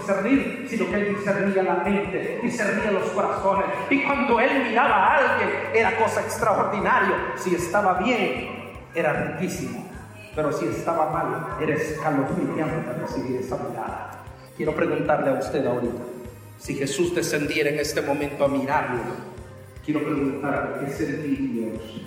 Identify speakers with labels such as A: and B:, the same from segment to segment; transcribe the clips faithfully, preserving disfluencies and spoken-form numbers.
A: discernir, sino que Él discernía la mente, discernía los corazones. Y cuando Él miraba a alguien, era cosa extraordinaria. Si estaba bien, era riquísimo. Pero si estaba mal, era escalofriante recibir esa mirada. Quiero preguntarle a usted ahorita, si Jesús descendiera en este momento a mirarlo, quiero preguntarle, ¿qué sentiría usted?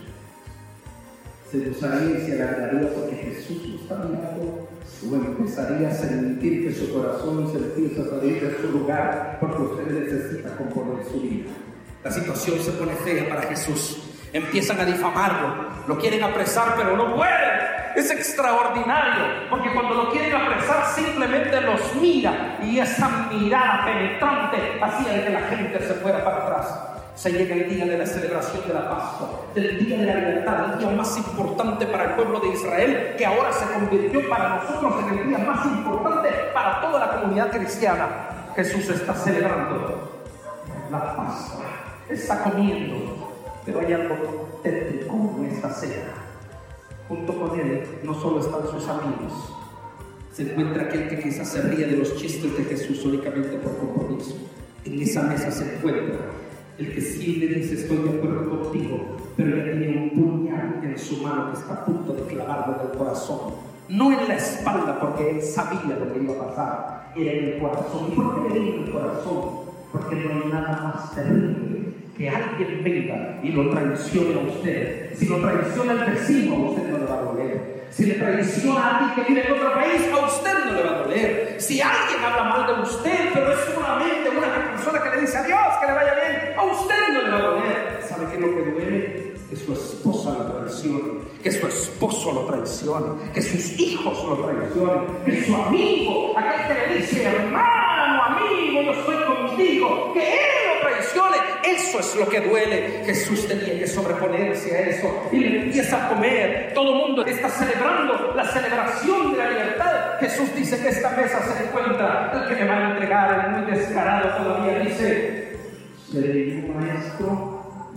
A: ¿Se gozaría y se alegraría porque Jesús lo está mirando? ¿O empezaría a sentir que su corazón se empieza a salir de su lugar porque usted necesita componer su vida? La situación se pone fea para Jesús. Empiezan a difamarlo, lo quieren apresar pero no pueden. Es extraordinario, porque cuando lo quieren apresar simplemente los mira, y esa mirada penetrante hacía de que la gente se fuera para atrás. Se llega el día de la celebración de la Pascua, del día de la libertad, el día más importante para el pueblo de Israel, que ahora se convirtió para nosotros en el día más importante para toda la comunidad cristiana. Jesús está celebrando la Pascua, está comiendo, pero hay algo tétrico en esta cena. Junto con él no solo están sus amigos, se encuentra aquel que quizás se ríe de los chistes de Jesús únicamente por compromiso. En esa mesa se encuentra el que sí le dice: estoy de acuerdo contigo, pero ya tiene un puñal en su mano que está a punto de clavarlo en el corazón. No en la espalda, porque él sabía lo que iba a pasar, era en el corazón. ¿Y por qué le digo en el corazón? Porque no hay nada más terrible que alguien venga y lo traicione a usted. Si lo traiciona el vecino, a usted no le va a doler. Si le traiciona a alguien que vive en otro país, a usted no le va a doler. Si alguien habla mal de usted, pero es solamente una persona que le dice adiós, que le vaya bien, a usted no le va a doler. ¿Sabe qué es lo que duele? Que su esposa lo traicione, que su esposo lo traicione, que sus hijos lo traicionen, que su amigo, aquel que le dice hermano, amigo, yo estoy contigo, que él lo traicione. Eso es lo que duele. Jesús tenía que sobreponerse a eso y le empieza a comer. Todo el mundo está celebrando la celebración de la libertad. Jesús dice que esta mesa se encuentra el que me va a entregar, el muy descarado todavía dice: ¿seré un maestro?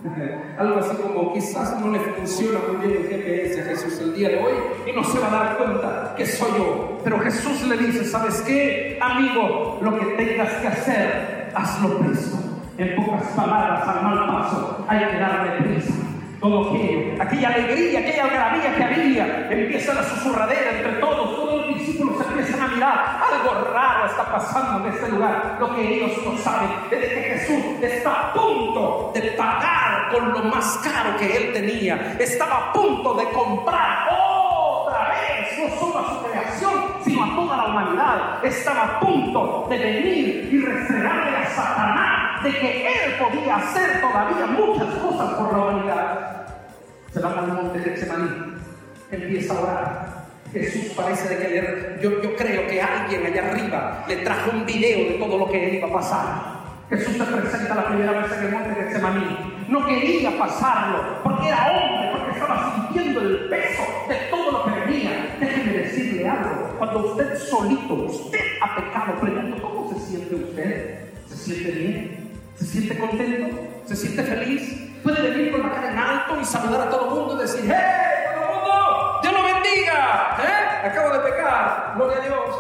A: Algo así como quizás no le funciona muy bien el G P S a Jesús el día de hoy y no se va a dar cuenta que soy yo. Pero Jesús le dice: ¿sabes qué, amigo? Lo que tengas que hacer, hazlo presto. En pocas palabras, al mal paso hay que darle prisa. Todo aquello, aquella alegría, aquella algarabía que había, empieza la susurradera entre todos. Todos los discípulos empiezan a mirar. Algo raro está pasando en este lugar. Lo que ellos no saben es de que Jesús está a punto de pagar con lo más caro que él tenía. Estaba a punto de comprar otra vez, no solo a su creación, sino a toda la humanidad. Estaba a punto de venir y restregarle a Satanás de que él podía hacer todavía muchas cosas por la humanidad. Se va al monte de Getsemaní, empieza a orar. Jesús parece de que le, yo, yo creo que alguien allá arriba le trajo un video de todo lo que él iba a pasar. Jesús se presenta la primera vez en el monte de Getsemaní. No quería pasarlo porque era hombre, porque estaba sintiendo el peso de todo lo que venía. Déjeme decirle algo: cuando usted solito, usted ha pecado, pregunto, ¿cómo se siente usted? ¿Se siente bien? ¿Se siente contento? ¿Se siente feliz? Puede venir con la cara en alto y saludar a todo el mundo y decir: ¡hey, todo el mundo! ¡Dios lo bendiga! ¿Eh? Acabo de pecar, gloria a Dios.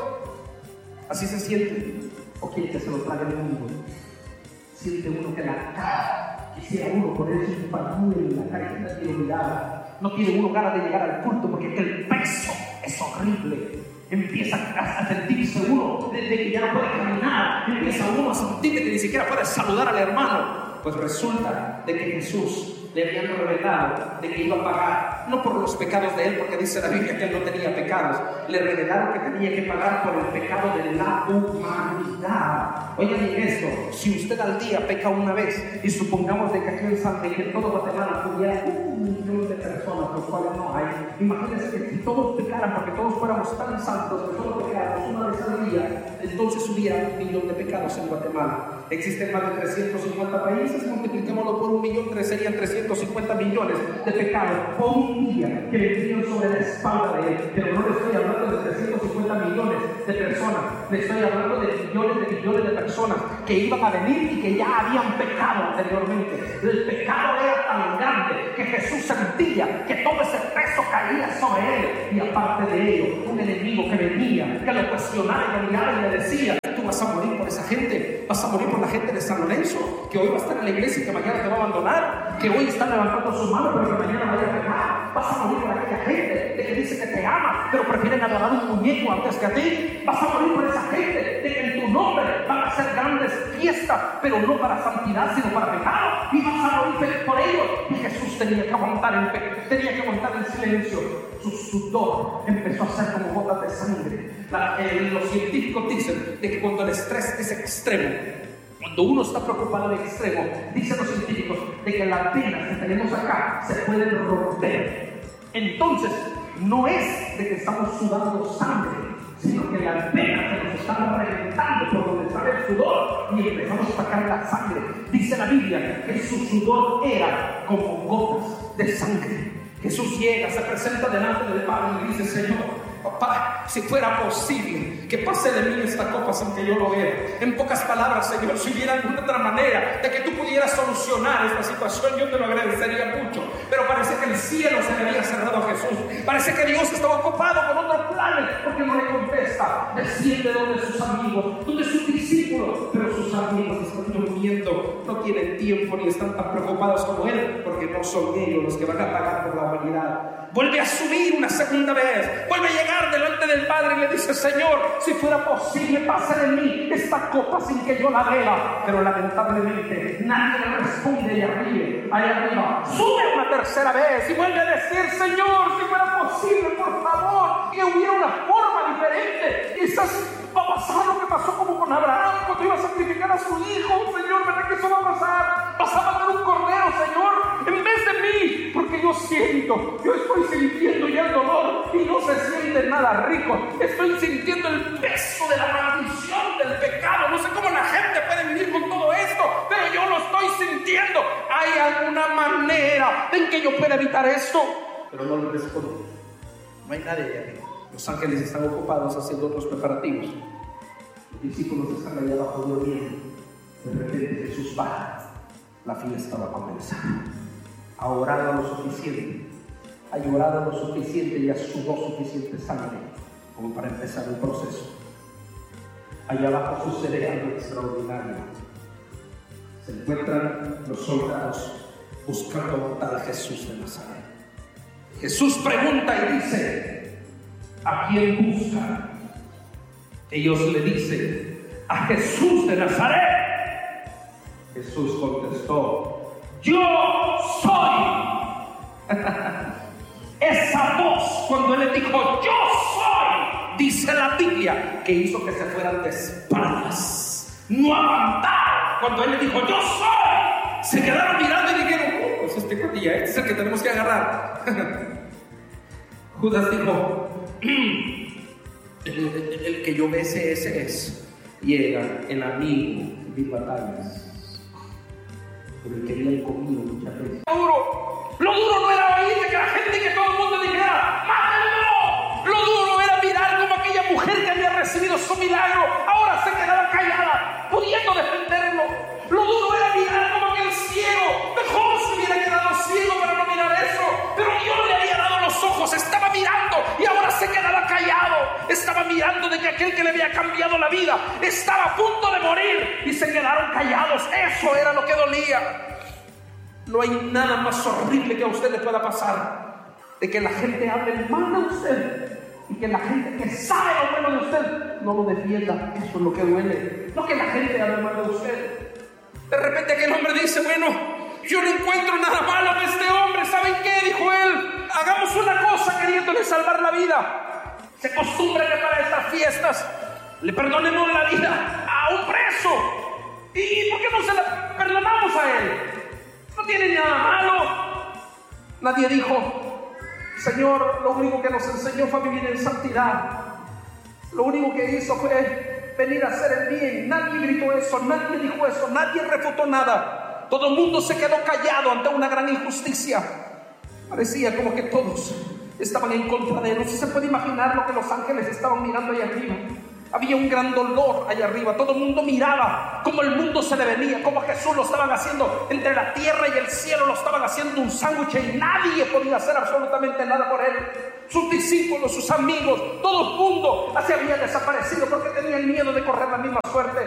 A: Así se siente. ¿O quiere que se lo trague el mundo? Siente uno que la cara, quisiera uno ponerse un pañuelo en la cara y no tiene mirada. No tiene uno ganas de llegar al culto porque el peso es horrible. Empieza a sentirse uno de que ya no puede caminar. Empieza uno a sentir que ni siquiera puede saludar al hermano. Pues resulta de que Jesús le habían revelado de que iba a pagar, no por los pecados de él, porque dice la Biblia que él no tenía pecados. Le revelaron que tenía que pagar por el pecado de la humanidad. Oigan bien esto: si usted al día peca una vez, y supongamos de que aquí en San Miguel, en todo Guatemala, tuviera un millón de personas, los cuales no hay, imagínense que si todos pecaran, porque todos fuéramos tan santos que todos pecáramos una vez al día, entonces hubiera un millón de pecados en Guatemala. Existen más de trescientos cincuenta países, multipliquémoslo por un millón, tres serían trescientos cincuenta millones de pecados por un día que vendrían sobre la espalda de él. Pero no le estoy hablando de trescientos cincuenta millones de personas, le estoy hablando de millones de millones de personas que iban a venir y que ya habían pecado anteriormente. El pecado era tan grande que Jesús sentía que todo ese peso caía sobre él. Y aparte de ello, un enemigo que venía, que lo cuestionaba y lo miraba y le decía: tú vas vas a morir por esa gente, vas a morir por la gente de San Lorenzo, que hoy va a estar en la iglesia y que mañana te va a abandonar, que hoy está levantando su mano pero que mañana vaya a pegar. Vas a morir por aquella gente de que dice que te ama, pero prefieren adorar un muñeco antes que a ti. Vas a morir por esa gente de que en tu nombre van a hacer grandes fiestas, pero no para santidad, sino para pecado. Y vas a morir por ellos. Y Jesús tenía que aguantar en pe- tenía que aguantar en silencio. Su sudor empezó a ser como gotas de sangre. La, eh, los científicos dicen de que cuando el estrés es extremo, cuando uno está preocupado en extremo, dicen los científicos de que las venas que tenemos acá se pueden romper. Entonces, no es de que estamos sudando sangre, sino que las venas se nos están reventando por donde sale el sudor y empezamos a sacar la sangre. Dice la Biblia que su sudor era como gotas de sangre. Jesús llega, se presenta delante del Padre y dice: Señor, papá, si fuera posible que pase de mí esta copa sin que yo lo vea. En pocas palabras, Señor, si hubiera alguna otra manera de que tú pudieras solucionar esta situación, yo te lo agradecería mucho. Pero parece que el cielo se le había cerrado a Jesús. Parece que Dios estaba ocupado con otros planes, porque no le contesta. Desciende donde sus amigos, donde sus discípulos, pero sus amigos están durmiendo, no tienen tiempo ni están tan preocupados como él, porque no son ellos los que van a pagar por la humanidad. Vuelve a subir una segunda vez, vuelve a llegar delante del Padre y le dice: Señor, si fuera posible, pase de mí esta copa sin que yo la beba. Pero lamentablemente nadie le responde allá arriba, allá arriba. Sube una tercera vez y vuelve a decir: Señor, si fuera posible, por favor, que hubiera una forma diferente. Quizás va a pasar lo que pasó como con Abraham cuando iba a sacrificar a su hijo. Señor, ¿verdad que eso va a pasar? Vas a matar un cordero, Señor, en vez de mí, porque yo siento, yo estoy sintiendo ya el dolor y no se siente nada rico. Estoy sintiendo el peso de la maldición del pecado. No sé cómo la gente puede vivir con todo esto, pero yo lo estoy sintiendo. ¿Hay alguna manera en que yo pueda evitar esto? Pero no le respondo. No hay nadie ahí. Los ángeles están ocupados haciendo otros preparativos. Los discípulos están allá abajo durmiendo. De repente Jesús baja. La fiesta va a comenzar. Ha orado lo suficiente. Ha llorado lo suficiente y ha sudado suficiente sangre como para empezar el proceso. Allá abajo sucede algo extraordinario. Se encuentran los soldados buscando a un tal Jesús de Nazaret. Jesús pregunta y dice: ¿a quién buscan? Ellos le dicen: a Jesús de Nazaret. Jesús contestó: yo soy. Esa voz, cuando él le dijo: yo soy, dice la Biblia que hizo que se fueran de espaldas. No aguantaron. Cuando él le dijo: yo soy, se quedaron mirando y dijeron: oh, pues este cuatilla, este es el que tenemos que agarrar. Judas dijo: el, el, el que yo bese, ese es. Y era el amigo de mis batallas, por el que habían comido muchas veces. Lo duro, lo duro no era oír de que la gente, que todo el mundo dijera: ¡mátenlo! Lo duro era mirar como aquella mujer que había recibido su milagro ahora se quedaba callada, pudiendo defenderlo. Lo duro era mirar como aquel ciego, mejor se hubiera quedado ciego para no mirar eso, pero Dios le había dado los ojos, estaba mirando y ahora se quedaba callado. Estaba mirando de que aquel que le había cambiado la vida estaba a punto de morir y se quedaron callados. Eso era lo que dolía. No hay nada más horrible que a usted le pueda pasar, de que la gente hable mal de usted y que la gente que sabe lo bueno de usted no lo defienda. Eso es lo que duele, no que la gente hable mal de usted. De repente aquel hombre dice: bueno, yo no encuentro nada malo en este hombre. ¿Saben qué? Dijo él: hagamos una cosa, queriéndole salvar la vida. Se acostumbra que para estas fiestas le perdonemos la vida a un preso. ¿Y por qué no se la perdonamos a él? No tiene nada malo. Nadie dijo: Señor, lo único que nos enseñó fue vivir en santidad. Lo único que hizo fue venir a hacer el bien. Nadie gritó eso, nadie dijo eso, nadie refutó nada. Todo el mundo se quedó callado ante una gran injusticia. Parecía como que todos estaban en contra de él. No sé si se puede imaginar lo que los ángeles estaban mirando allá arriba. Había un gran dolor allá arriba. Todo el mundo miraba cómo el mundo se le venía, cómo a Jesús lo estaban haciendo entre la tierra y el cielo, lo estaban haciendo un sándwich y nadie podía hacer absolutamente nada por él. Sus discípulos, sus amigos, todo el mundo se había desaparecido porque tenían miedo de correr la misma suerte.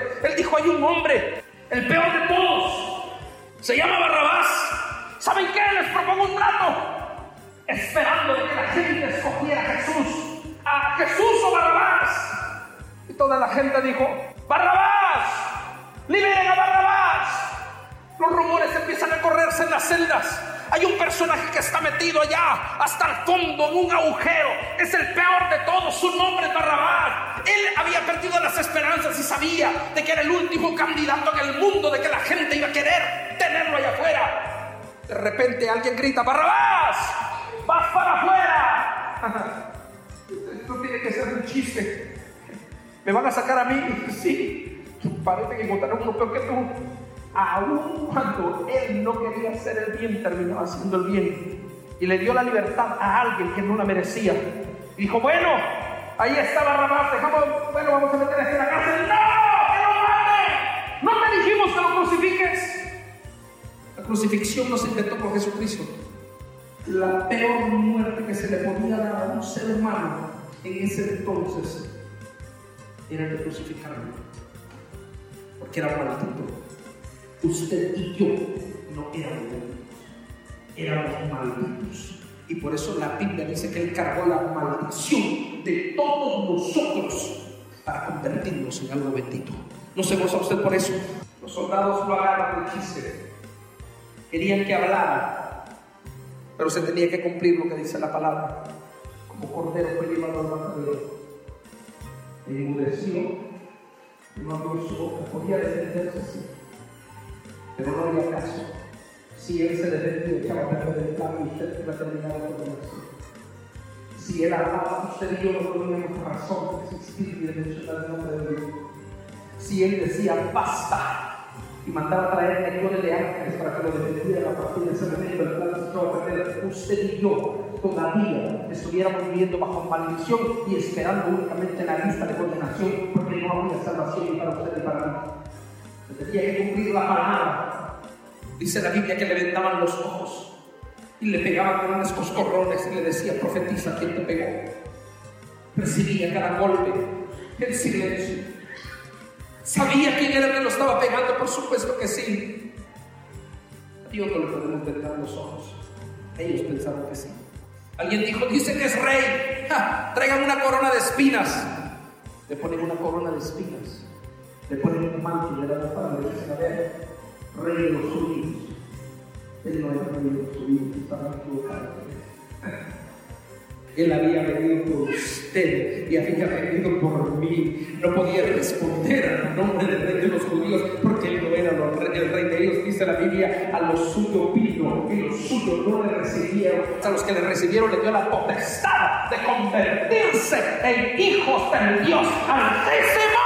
A: hay un hombre, el peor de todos, se llama Barrabás. ¿Saben qué? Les propongo un trato, esperando de que la gente escogiera a Jesús, a Jesús o Barrabás. Y toda la gente dijo: ¡Barrabás! ¡Liberen a Barrabás! Los rumores empiezan a correrse en las celdas. Hay un personaje que está metido allá hasta el fondo en un agujero. Es el peor de todos. Su nombre es Barrabás. Él había perdido las esperanzas y sabía de que era el último candidato en el mundo, de que la gente iba a querer tenerlo allá afuera. De repente alguien grita: ¡Barrabás! ¡Vas para afuera! Esto tiene que ser un chiste. ¿Me van a sacar a mí? Sí. Parece que encontraron uno peor que tú. Aún cuando él no quería hacer el bien, terminó haciendo el bien. Y le dio la libertad a alguien que no la merecía. Y dijo: bueno, ahí está Barrabás, dejamos, bueno, vamos a meter a este en la cárcel. ¡No! ¡Que lo maten! ¡No te dijimos que lo crucifiques! La crucifixión no se inventó por Jesucristo. La peor muerte que se le podía dar a un ser humano en ese entonces era el de crucificarlo, porque era un maldito. Usted y yo no éramos malditos, éramos malditos. Y por eso la Biblia dice que Él cargó la maldición de todos nosotros para convertirnos en algo bendito. No se goza usted por eso. Los soldados lo agarran del chiste. Querían que hablara, pero se tenía que cumplir lo que dice la palabra. Como cordero fue llevado al matadero. Enmudeció, no abrió su boca, podía defenderse así, pero no había caso. Si él se defendía, echaba a perder el plan y usted iba a terminar la conversación. Si él hablaba, usted y yo no teníamos razón de existir y de mencionar el nombre de Dios. Si él decía basta y mandaba a traer legiones de ángeles para que lo defendieran, a partir de ese momento el plan se echaba a perder. Usted y yo todavía estuviéramos viviendo bajo maldición y esperando únicamente en la lista de condenación, porque no había salvación ni para usted ni para mí. Se tenía que cumplir la palabra. Dice la Biblia que le vendaban los ojos y le pegaban con unos coscorrones y le decía: profetiza quién te pegó. Recibía cada golpe en silencio. ¿Sabía quién era el que lo estaba pegando? Por supuesto que sí. A Dios no le podemos vendar los ojos. Ellos pensaron que sí. Alguien dijo: dice que es rey. ¡Ja! Traigan una corona de espinas. Le ponen una corona de espinas. Le ponen un manto y le dan la palma. Le dicen: a ver, rey de los suyos. Él no es rey de los suyos, estaban equivocados. Él había venido por usted y había venido por mí. No podía responder al nombre del rey de los judíos porque él no era el rey de ellos. Dice la Biblia: a los suyos vino y los suyos no le recibieron. A los que le recibieron le dio la potestad de convertirse en hijos del Dios Altísimo.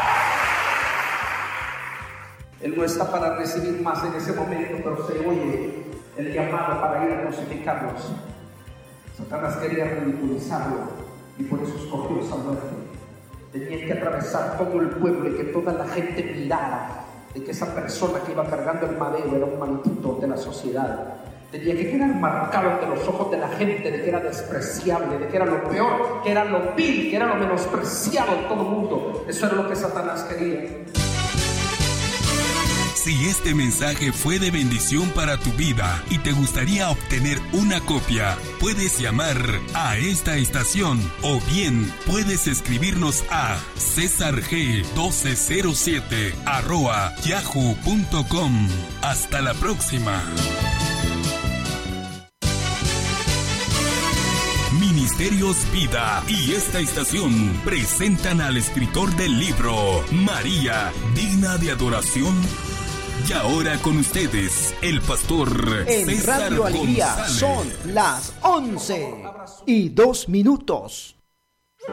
A: Él no está para recibir más en ese momento, pero se oye el llamado para ir a crucificarlos. Satanás quería ridiculizarlo y por eso escogió esa muerte. Tenía que atravesar todo el pueblo y que toda la gente mirara de que esa persona que iba cargando el madero era un maldito de la sociedad. Tenía que quedar marcado ante los ojos de la gente de que era despreciable, de que era lo peor, que era lo vil, que era lo menospreciado de todo el mundo. Eso era lo que Satanás quería.
B: Si este mensaje fue de bendición para tu vida y te gustaría obtener una copia, puedes llamar a esta estación o bien puedes escribirnos a cesar g doce cero siete arroba yahoo punto com. Hasta la próxima. Ministerios Vida y esta estación presentan al escritor del libro María, digna de adoración. Y ahora con ustedes, el pastor
C: en
B: César
C: Radio Alegría
B: González.
C: Son las once y dos minutos.